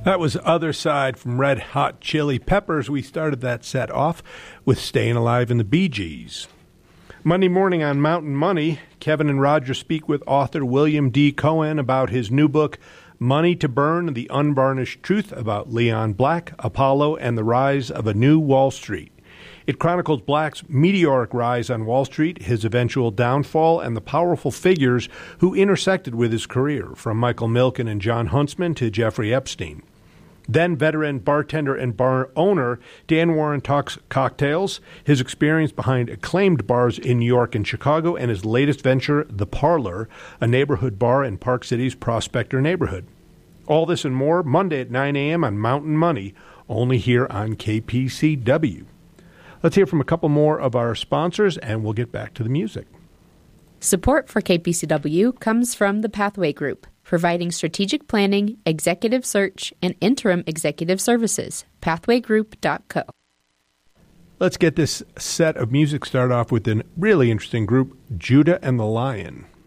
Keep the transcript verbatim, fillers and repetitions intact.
That was Other Side from Red Hot Chili Peppers. We started that set off with Staying Alive in the Bee Gees. Monday morning on Mountain Money, Kevin and Roger speak with author William D. Cohen about his new book, Money to Burn, The Unvarnished Truth About Leon Black, Apollo, and the Rise of a New Wall Street. It chronicles Black's meteoric rise on Wall Street, his eventual downfall, and the powerful figures who intersected with his career, from Michael Milken and John Huntsman to Jeffrey Epstein. Then veteran bartender and bar owner Dan Warren talks cocktails, his experience behind acclaimed bars in New York and Chicago, and his latest venture, The Parlor, a neighborhood bar in Park City's Prospector neighborhood. All this and more Monday at nine a.m. on Mountain Money, only here on K P C W. Let's hear from a couple more of our sponsors, and we'll get back to the music. Support for K P C W comes from the Pathway Group, providing strategic planning, executive search, and interim executive services. pathway group dot co. Let's get this set of music started off with a really interesting group, Judah and the Lion.